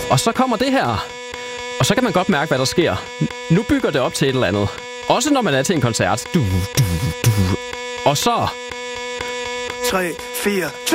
Og så kommer det her. Og så kan man godt mærke, hvad der sker. Nu bygger det op til et eller andet. Også når man er til en koncert. Og så... 3, 4...